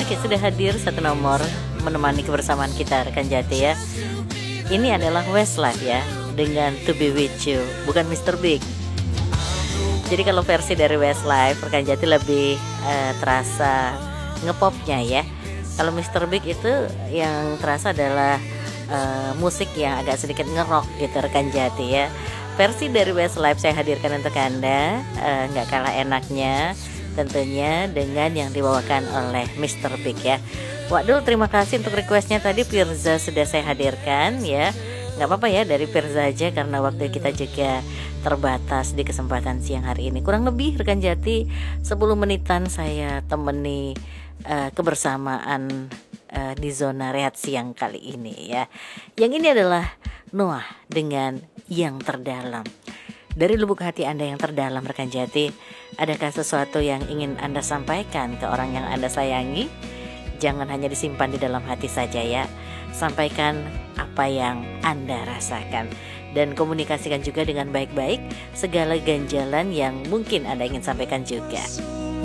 Oke, sudah hadir satu nomor menemani kebersamaan kita rekan Jati ya. Ini adalah Westlife ya, dengan To Be With You, bukan Mr. Big. Jadi kalau versi dari Westlife rekan Jati lebih terasa ngepopnya ya. Kalau Mr. Big itu yang terasa adalah musik yang agak sedikit ngerok gitu rekan Jati ya. Versi dari Westlife saya hadirkan untuk Anda, nggak kalah enaknya tentunya dengan yang dibawakan oleh Mr. Big ya. Waduh, terima kasih untuk requestnya tadi Firza sudah saya hadirkan ya. Nggak apa-apa ya, dari Firza aja karena waktu kita juga terbatas di kesempatan siang hari ini. Kurang lebih rekan Jati 10 menitan saya temani kebersamaan di zona rehat siang kali ini ya. Yang ini adalah Noah dengan Yang Terdalam. Dari lubuk hati Anda yang terdalam rekan Jati, adakah sesuatu yang ingin Anda sampaikan ke orang yang Anda sayangi? Jangan hanya disimpan di dalam hati saja ya. Sampaikan apa yang Anda rasakan dan komunikasikan juga dengan baik-baik segala ganjalan yang mungkin Anda ingin sampaikan juga.